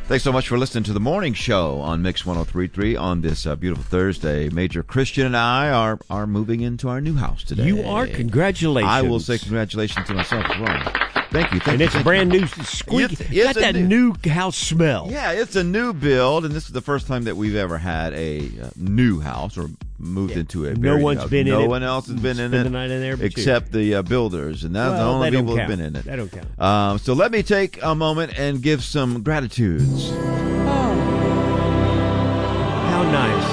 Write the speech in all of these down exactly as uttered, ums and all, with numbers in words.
Thanks so much for listening to the morning show on Mix one oh three point three on this uh, beautiful Thursday. Major Christian and I are, are moving into our new house today. You are? Congratulations. I will say congratulations to myself as well. Thank you. Thank and you, it's thank brand you. new, squeaky. It's, it's got that new, new house smell. Yeah, it's a new build, and this is the first time that we've ever had a uh, new house or moved yeah. into a No very one's house. been no in it. No one else has been Spend in it the night in there except the uh, builders, and that's well, the only that people who've count. been in it. That don't count. Um, so let me take a moment and give some gratitudes. How nice.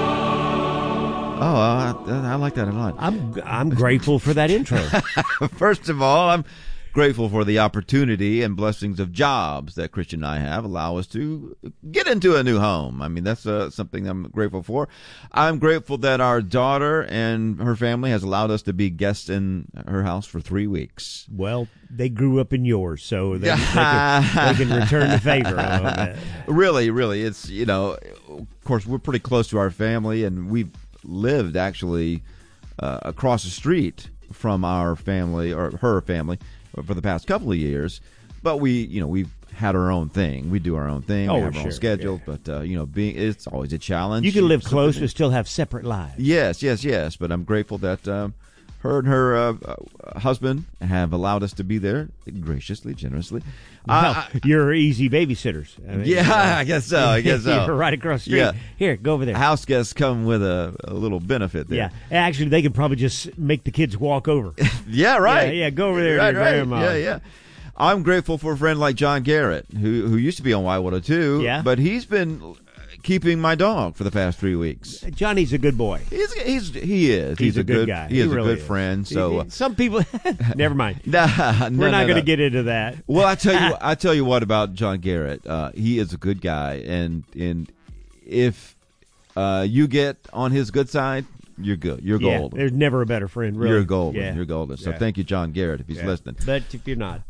Oh, uh, I like that a lot. I'm I'm grateful for that intro. First of all, I'm grateful for the opportunity and blessings of jobs that Christian and I have allow us to get into a new home. I mean, that's uh, something I'm grateful for. I'm grateful that our daughter and her family has allowed us to be guests in her house for three weeks. Well, they grew up in yours, so they, they, can, they can return the favor a little bit. Really, really. It's, you know, of course, we're pretty close to our family, and we've lived actually uh, across the street from our family, or her family, for the past couple of years, but we, you know, we've had our own thing. We do our own thing. Oh, we have sure, our own schedule, yeah. but uh, you know, being it's always a challenge. You can live close but still have separate lives. Yes, yes, yes. But I'm grateful that um, her and her uh, uh, husband have allowed us to be there graciously, generously. Well, uh, you're easy babysitters. I mean, yeah, uh, I guess so. I guess so. You're right across the street. Yeah. Here, go over there. House guests come with a, a little benefit there. Yeah, actually, they could probably just make the kids walk over. yeah, right. Yeah, yeah, go over there right, to your right. grandma. Yeah, yeah. I'm grateful for a friend like John Garrett, who who used to be on Y one oh two, yeah. but he's been keeping my dog for the past three weeks. Johnny's a good boy. He's he's he is. He's, he's a, a good, good guy. He is he really a good is. friend. So he, some people, never mind. nah, We're no, not no, going to no. get into that. Well, I tell you, I tell you what about John Garrett. Uh, he is a good guy, and and if uh, you get on his good side, you're good. You're yeah, golden. There's never a better friend, really. You're golden. Yeah. You're golden. So yeah. thank you, John Garrett, if he's yeah. listening. But if you're not.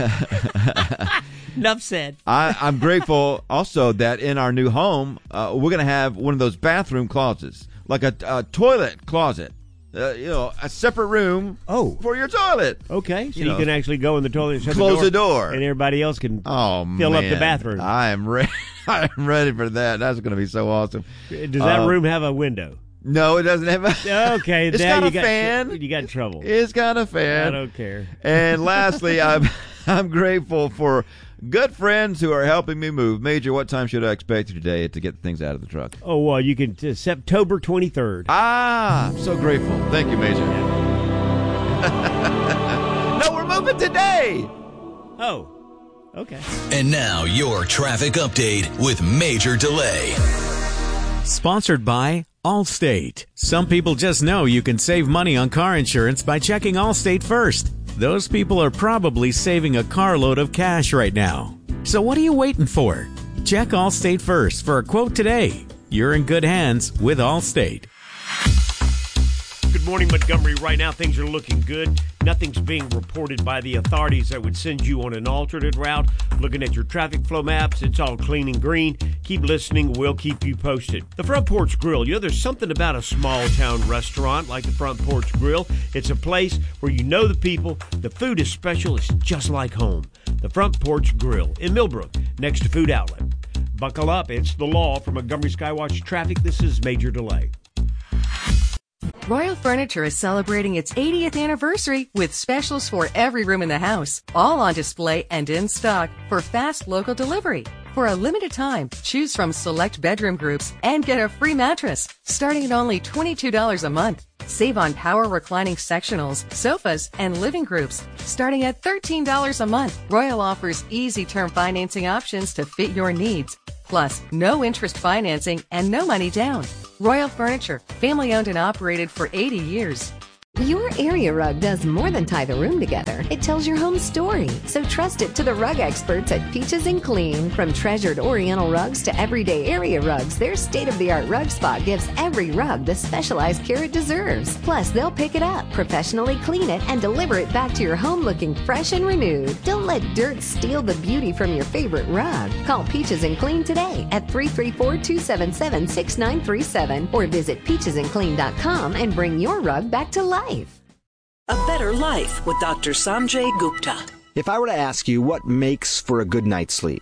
I, Enough said. I, I'm grateful also that in our new home, uh, we're going to have one of those bathroom closets, like a, a toilet closet. Uh, you know, a separate room oh. for your toilet. Okay, so you, you know, can actually go in the toilet and shut close the door, the door. and everybody else can oh, fill man. up the bathroom. I am ready. I am ready for that. That's going to be so awesome. Does that uh, room have a window? No, it doesn't have a Okay, it's now got you a got fan. Tr- you got trouble. It's got a fan. I don't care. And lastly, I'm I'm grateful for good friends who are helping me move. Major, what time should I expect you today to get things out of the truck? Oh, well, you can uh, September twenty-third. Ah, I'm so grateful. Thank you, Major. No, we're moving today. Oh, okay. And now your traffic update with Major Delay. Sponsored by Allstate. Some people just know you can save money on car insurance by checking Allstate first. Those people are probably saving a carload of cash right now. So what are you waiting for? Check Allstate first for a quote today. You're in good hands with Allstate. Good morning, Montgomery. Right now, things are looking good. Nothing's being reported by the authorities that would send you on an alternate route. Looking at your traffic flow maps, it's all clean and green. Keep listening. We'll keep you posted. The Front Porch Grill. You know, there's something about a small-town restaurant like the Front Porch Grill. It's a place where you know the people. The food is special. It's just like home. The Front Porch Grill in Millbrook, next to Food Outlet. Buckle up. It's the law. From Montgomery Skywatch Traffic, this is Major Delay. Royal Furniture is celebrating its eightieth anniversary with specials for every room in the house, all on display and in stock for fast local delivery. For a limited time, choose from select bedroom groups and get a free mattress, starting at only twenty-two dollars a month. Save on power reclining sectionals, sofas, and living groups, starting at thirteen dollars a month. Royal offers easy term financing options to fit your needs. Plus, no interest financing and no money down. Royal Furniture, family owned and operated for eighty years. Your area rug does more than tie the room together. It tells your home story. So trust it to the rug experts at Peaches and Clean. From treasured Oriental rugs to everyday area rugs, their state-of-the-art rug spot gives every rug the specialized care it deserves. Plus, they'll pick it up, professionally clean it, and deliver it back to your home looking fresh and renewed. Don't let dirt steal the beauty from your favorite rug. Call Peaches and Clean today at three three four, two seven seven, six nine three seven or visit peaches and clean dot com and bring your rug back to life. A Better Life with Doctor Sanjay Gupta. If I were to ask you what makes for a good night's sleep,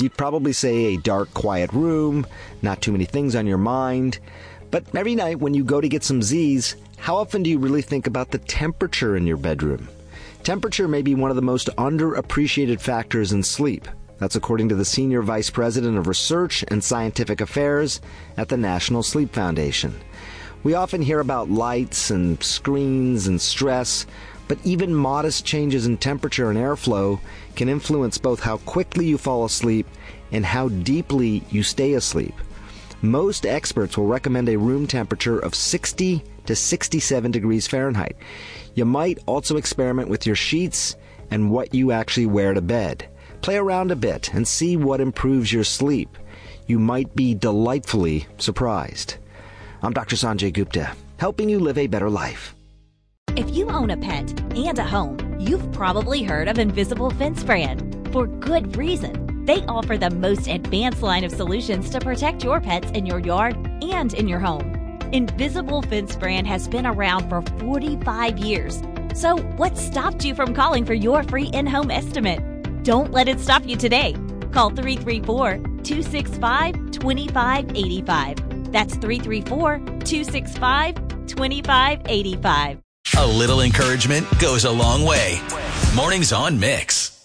You'd probably say a dark, quiet room, not too many things on your mind. But every night when you go to get some Z's, how often do you really think about the temperature in your bedroom? Temperature may be one of the most underappreciated factors in sleep. That's according to the Senior Vice President of Research and Scientific Affairs at the National Sleep Foundation. We often hear about lights and screens and stress, but even modest changes in temperature and airflow can influence both how quickly you fall asleep and how deeply you stay asleep. Most experts will recommend a room temperature of sixty to sixty-seven degrees Fahrenheit. You might also experiment with your sheets and what you actually wear to bed. Play around a bit and see what improves your sleep. You might be delightfully surprised. I'm Doctor Sanjay Gupta, helping you live a better life. If you own a pet and a home, you've probably heard of Invisible Fence Brand. For good reason. They offer the most advanced line of solutions to protect your pets in your yard and in your home. Invisible Fence Brand has been around for forty-five years. So what stopped you from calling for your free in-home estimate? Don't let it stop you today. Call three three four, two six five, two five eight five. That's three three four, two six five, two five eight five. A little encouragement goes a long way. Mornings on Mix.